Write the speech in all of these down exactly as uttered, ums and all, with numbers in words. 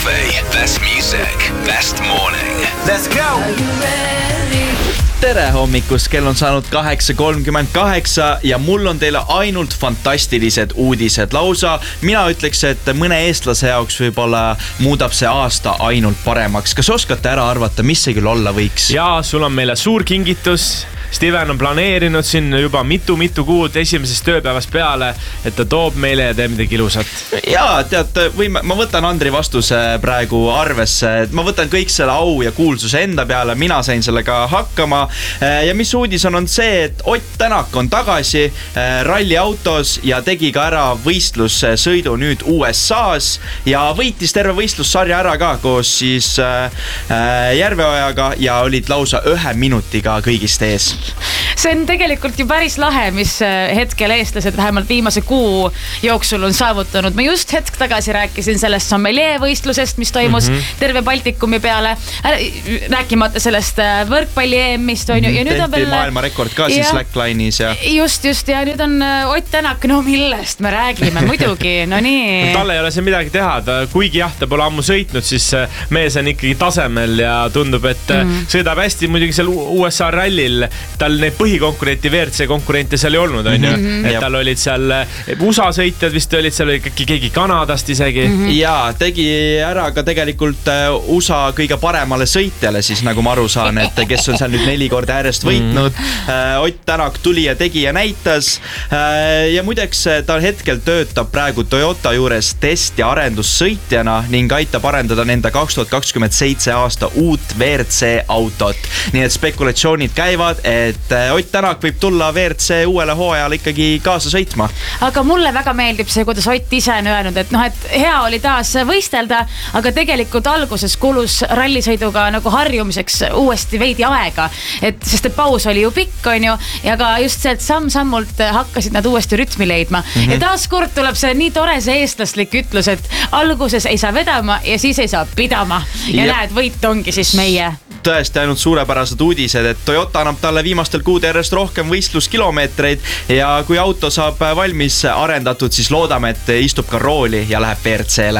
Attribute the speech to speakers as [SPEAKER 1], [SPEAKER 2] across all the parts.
[SPEAKER 1] Cafe, best music, best morning.
[SPEAKER 2] Let's go!
[SPEAKER 3] Tere hommikust, kell on saanud kaheksa kolmkümmend kaheksa ja mul on teile ainult fantastilised uudised. Lausa mina ütleks, et mõne eestlase jaoks võib-olla muudab see aasta ainult paremaks. Kas oskate ära arvata, mis see küll olla võiks?
[SPEAKER 4] Jaa, sul on meile suur kingitus. Steven on planeerinud siin juba mitu-mitu kuud esimesest tööpäevast peale, et ta toob meile ja teeb midagi ilusat.
[SPEAKER 3] Jaa, tead, või ma võtan Andri vastuse praegu arvesse. Ma võtan kõik selle au ja kuulsuse enda peale, mina sain sellega hakkama. Ja mis uudis on, on see, et Ott Tänak on tagasi ralliautos ja tegi ka ära võistlussõidu nüüd U S A-s ja võitis terve võistlussarja ära ka koos siis Järveojaga ja olid lausa ühe minutiga kõigist ees.
[SPEAKER 5] See on tegelikult ju päris lahe, mis hetkel eestlased vähemalt viimase kuu jooksul on saavutanud. Ma just hetk tagasi rääkisin sellest sommelier võistlusest, mis toimus mm-hmm. terve Baltikumi peale. Rääkimata sellest võrkpalli E M-ist on ju. Ja nüüd on veel
[SPEAKER 3] maailma rekord ka siis Slackline'is ja
[SPEAKER 5] just, just ja nüüd on Ott Tänak, no millest me räägime muidugi, no nii.
[SPEAKER 4] Talle ei ole see midagi teha, ta, kuigi jah, ta pole ammu sõitnud, siis mees on ikkagi tasemel ja tundub, et mm-hmm. sõidab hästi muidugi seal U S A rallil. Tal neid põhikonkurenti, V R C konkurente seal ei olnud, on ju. Mm-hmm. Et tal olid seal U S A sõitjad vist olid, seal oli keegi Kanadast isegi.
[SPEAKER 3] Mm-hmm. Ja tegi ära ka tegelikult U S A kõige paremale sõitjale, siis nagu ma aru saan, et kes on seal nüüd neli korda äärest võitnud. Mm-hmm. Ott Tänak tuli ja tegi ja näitas. Ja muideks ta hetkel töötab praegu Toyota juures test- ja arendussõitjana ning aitab arendada nende kaks tuhat kakskümmend seitse aasta uut V R C autot. Nii et spekulatsioonid käivad, et Ott Tänak võib tulla V R C uuele hooajale ikkagi kaasa sõitma.
[SPEAKER 5] Aga mulle väga meeldib see, kuidas Ott ise on öelnud, et noh, et hea oli taas võistelda, aga tegelikult alguses kulus rallisõiduga nagu harjumiseks uuesti veidi aega, et, sest et paus oli ju pikk, on ju, ja ka just sealt samm-sammult hakkasid nad uuesti rütmi leidma. Mm-hmm. Ja taas kord tuleb see nii tore see eestlaslik ütlus, et alguses ei saa vedama ja siis ei saa pidama. Ja, ja näed, võit ongi siis meie.
[SPEAKER 3] Tõesti ainult suurepärased uudised, et Toyota annab talle viimastel kuude järjest rohkem võistluskilomeetreid ja kui auto saab valmis arendatud, siis loodame, et istub ka rooli ja läheb V R C-le.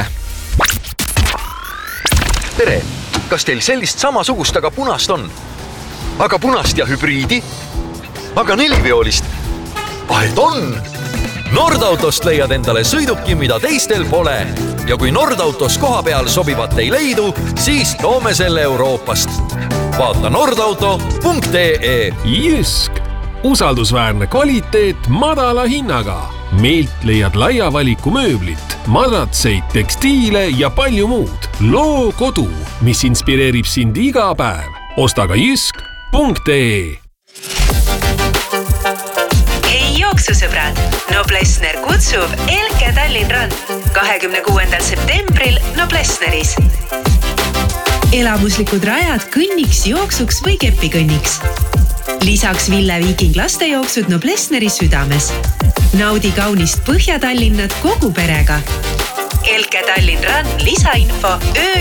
[SPEAKER 6] Tere, kas teil sellist samasugust, aga punast on? Aga punast ja hübriidi? Aga neliveolist? Vahet on! Nordautost leiad endale sõiduki, mida teistel pole. Ja kui Nordautos koha peal sobivat ei leidu, siis toome selle Euroopast. Vaata nordauto punkt ee.
[SPEAKER 7] Jysk. Usaldusväärne kvaliteet madala hinnaga. Meilt leiad laia valiku mööblit, madratseid, tekstiile ja palju muud. Loo kodu, mis inspireerib sind iga päev. Osta ka jysk punkt ee.
[SPEAKER 8] Jooksusõbrad, Noblessner kutsub Elke Tallinn Run kahekümne kuuendal septembril Noblessneris. Elamuslikud rajad kõnniks, jooksuks või kepikõnniks. Lisaks Ville Viiking lastejooksud Noblessneri südames. Naudi kaunist Põhja-Tallinnat kogu perega. Elke Tallinn Run lisainfo öö